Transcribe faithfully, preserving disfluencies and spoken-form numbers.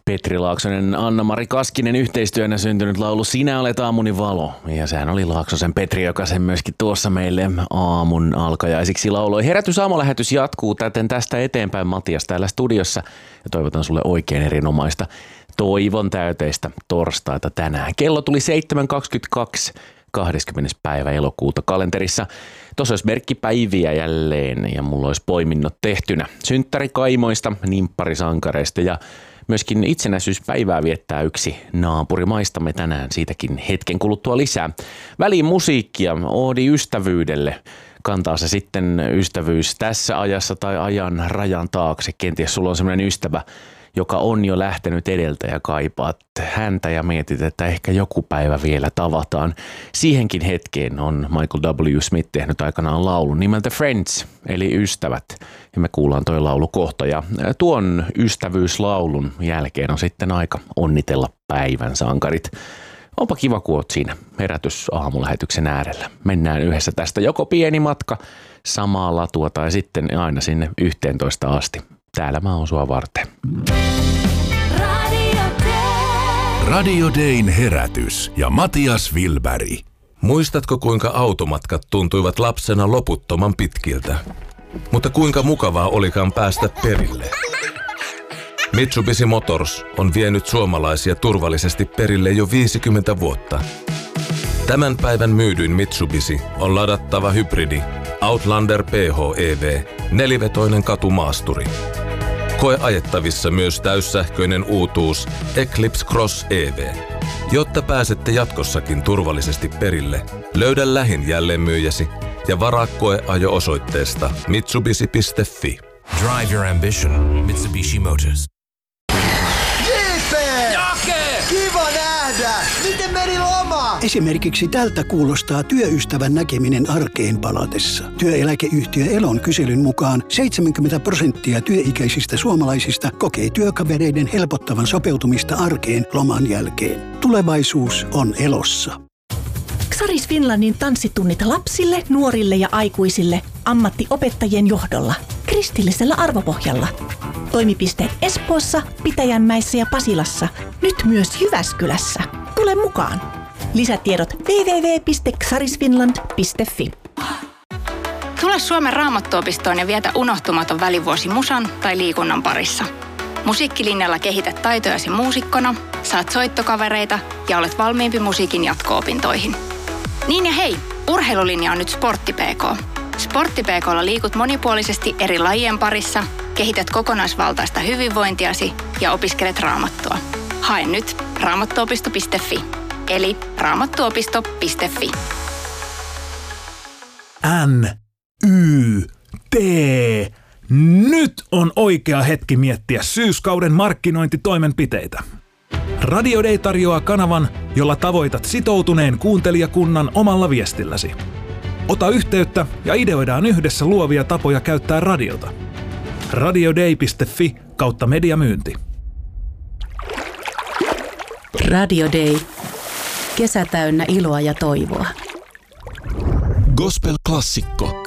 Petri Laaksonen, Anna-Mari Kaskinen yhteistyönä syntynyt laulu Sinä olet aamuni valo. Ja sehän oli Laaksosen Petri, joka sen myöskin tuossa meille aamun alkajaisiksi lauloi. Herätys aamulähetys jatkuu täten tästä eteenpäin, Matias täällä studiossa. Ja toivotan sulle oikein erinomaista toivon täyteistä torstaita tänään. Kello tuli seitsemän kaksikymmentäkaksi. kahdeskymmenes päivä elokuuta kalenterissa. Tuossa olisi merkkipäiviä jälleen ja mulla olisi poiminnot tehtynä. Synttärikaimoista, nimpparisankareista ja myöskin itsenäisyyspäivää viettää yksi naapurimaistamme tänään. Siitäkin hetken kuluttua lisää. Väliin musiikkia, oodi ystävyydelle. Kantaa se sitten ystävyys tässä ajassa tai ajan rajan taakse. Kenties sulla on sellainen ystävä, joka on jo lähtenyt edeltä ja kaipaat häntä ja mietit, että ehkä joku päivä vielä tavataan. Siihenkin hetkeen on Michael W. Smith tehnyt aikanaan laulun nimeltä Friends, eli ystävät. Ja me kuullaan toi laulu kohta. Ja tuon ystävyyslaulun jälkeen on sitten aika onnitella päivän sankarit. Onpa kiva, kun oot siinä herätys aamulähetyksen äärellä. Mennään yhdessä tästä joko pieni matka samaa latua tai sitten aina sinne yhteentoista asti. Täällä mä oon sua varten. Radio Day. Radio Dayn herätys ja Matias Wilberg. Muistatko, kuinka automatkat tuntuivat lapsena loputtoman pitkiltä? Mutta kuinka mukavaa olikaan päästä perille? Mitsubishi Motors on vienyt suomalaisia turvallisesti perille jo viisikymmentä vuotta. Tämän päivän myydyin Mitsubishi on ladattava hybridi Outlander P H E V, nelivetoinen katumaasturi. Koe ajettavissa myös täyssähköinen uutuus Eclipse Cross E V. Jotta pääsette jatkossakin turvallisesti perille, löydä lähin jälleenmyyjäsi ja varaa koeajo osoitteesta mitsubishi piste fi. Drive your ambition. Mitsubishi Motors. Jake! Kiva nähdä! Miten meni loma? Esimerkiksi tältä kuulostaa työystävän näkeminen arkeen palatessa. Työeläkeyhtiö Elon kyselyn mukaan seitsemänkymmentä prosenttia työikäisistä suomalaisista kokee työkavereiden helpottavan sopeutumista arkeen loman jälkeen. Tulevaisuus on Elossa. Xaris Finlandin tanssitunnit lapsille, nuorille ja aikuisille ammattiopettajien johdolla. Kristillisellä arvopohjalla. Toimipisteet Espoossa, Pitäjänmäessä ja Pasilassa. Nyt myös Jyväskylässä. Tule mukaan. Lisätiedot double-u double-u double-u piste xarisfinland piste fi. Tule Suomen Raamattuopistoon ja vietä unohtumaton välivuosi musan tai liikunnan parissa. Musiikkilinjalla kehität taitojasi muusikkona, saat soittokavereita ja olet valmiimpi musiikin jatko-opintoihin. Niin ja hei, urheilulinja on nyt Sportti P K. Sportti P K:lla liikut monipuolisesti eri lajien parissa, kehität kokonaisvaltaista hyvinvointiasi ja opiskelet raamattua. Hae nyt raamattuopisto piste fi, eli raamattuopisto piste fi. N, Y, T. Nyt on oikea hetki miettiä syyskauden markkinointitoimenpiteitä. Radio Day tarjoaa kanavan, jolla tavoitat sitoutuneen kuuntelijakunnan omalla viestilläsi. Ota yhteyttä ja ideoidaan yhdessä luovia tapoja käyttää radiota. radioday piste fi kautta mediamyynti. Radio Day. Kesä täynnä iloa ja toivoa. Gospel-klassikko.